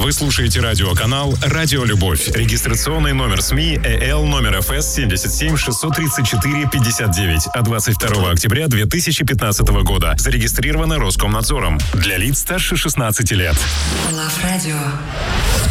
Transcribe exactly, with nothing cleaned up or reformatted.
Вы слушаете радиоканал «Радио Любовь». Регистрационный номер СМИ ЭЛ номер ФС семьдесят семь шестьсот тридцать четыре пятьдесят девять от двадцать второго октября две тысячи пятнадцатого года. Зарегистрировано Роскомнадзором. Для лиц старше шестнадцати лет. Love Radio.